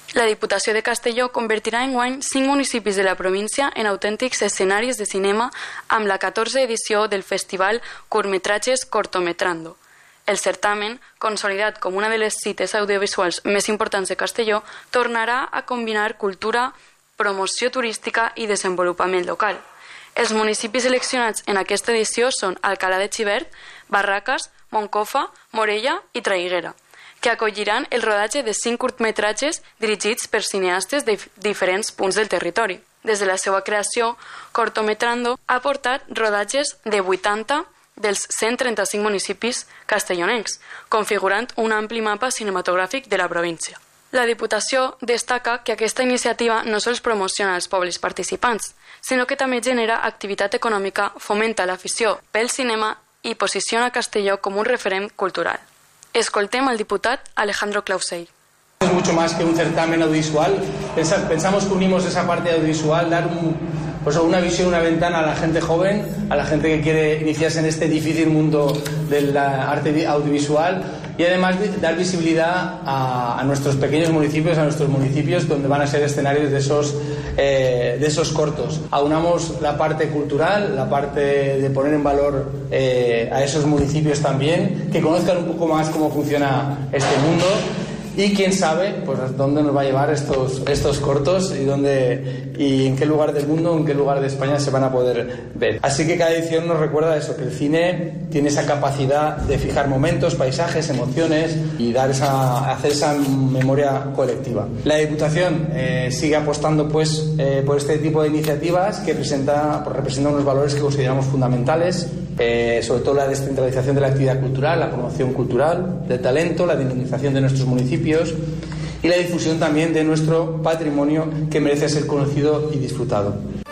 La Diputació de Castelló convertirà enguany 5 municipis de la província en autèntics escenaris de cinema amb la 14a edició del festival Curtmetratges Cortometrando. El certamen, consolidat com una de les cites audiovisuals més importants de Castelló, tornarà a combinar cultura, promoció turística i desenvolupament local. Els municipis seleccionats en aquesta edició són Alcalà de Xivert, Barraques, Moncofa, Morella i Traiguera, que acolliran el rodatge de 5 curtmetratges dirigits per cineastes de diferents punts del territori. Des de la seva creació, Cortometrando ha portat rodatges de 80 dels 135 municipis castellonencs, configurant un ampli mapa cinematogràfic de la província. La Diputació destaca que aquesta iniciativa no sols promociona els pobles participants, sinó que també genera activitat econòmica, fomenta l'afició pel cinema i posiciona Castelló com un referent cultural. Escoltem al diputat Alejandro Clausell. Es mucho más que un certamen audiovisual. Pensamos que unimos esa parte audiovisual, dar una visión, una ventana a la gente joven, a la gente que quiere iniciarse en este difícil mundo del arte audiovisual y además dar visibilidad a nuestros pequeños municipios, a nuestros municipios donde van a ser escenarios de esos cortos. Aunamos la parte cultural, la parte de poner en valor a esos municipios también, que conozcan un poco más cómo funciona este mundo. Y quién sabe pues dónde nos va a llevar estos cortos y en qué lugar del mundo, en qué lugar de España se van a poder ver. Así que cada edición nos recuerda eso, que el cine tiene esa capacidad de fijar momentos, paisajes, emociones y hacer esa memoria colectiva. La Diputación sigue apostando por este tipo de iniciativas que representan unos valores que consideramos fundamentales, sobre todo la descentralización de la actividad cultural, la promoción cultural del talento, la dinamización de nuestros municipios y la difusión también de nuestro patrimonio que merece ser conocido y disfrutado.